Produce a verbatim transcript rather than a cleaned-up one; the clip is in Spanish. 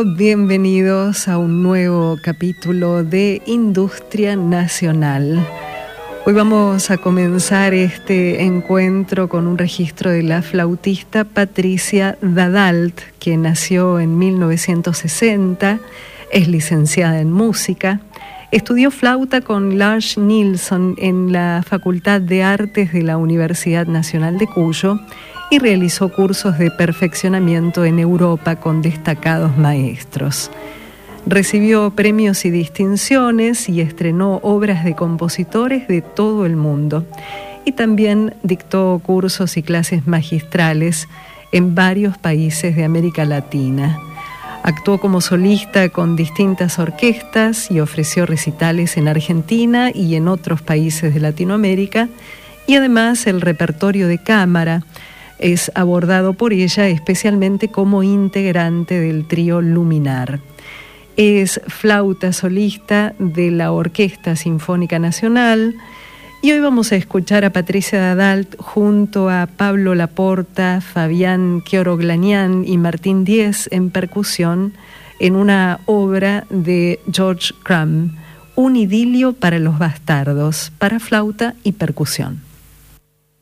Bueno, bienvenidos a un nuevo capítulo de Industria Nacional. Hoy vamos a comenzar este encuentro con un registro de la flautista Patricia Dadalt, que nació en mil novecientos sesenta, es licenciada en música, estudió flauta con Lars Nilsson en la Facultad de Artes de la Universidad Nacional de Cuyo y realizó cursos de perfeccionamiento en Europa con destacados maestros. Recibió premios y distinciones y estrenó obras de compositores de todo el mundo. Y también dictó cursos y clases magistrales en varios países de América Latina. Actuó como solista con distintas orquestas y ofreció recitales en Argentina y en otros países de Latinoamérica. Y además el repertorio de cámara es abordado por ella especialmente como integrante del trío Luminar. Es flauta solista de la Orquesta Sinfónica Nacional y hoy vamos a escuchar a Patricia Dadalt junto a Pablo Laporta, Fabián Quioroglanian y Martín Díez en percusión en una obra de George Crumb, Un idilio para los bastardos, para flauta y percusión.